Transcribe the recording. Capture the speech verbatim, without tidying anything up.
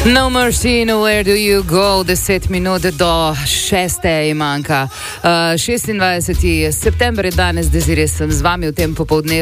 No mercy, no where do you go, deset minut do šeste je manjka. Uh, šestindvajseti september je danes, Dezirje sem z vami v tem popoldnevu.